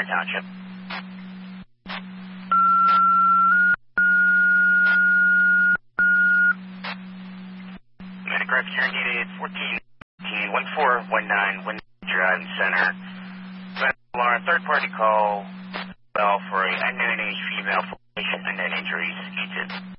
Township. Medic representative 1419 Wind Drive Center. Alarm, third party call for a unknown age female patient and then injuries.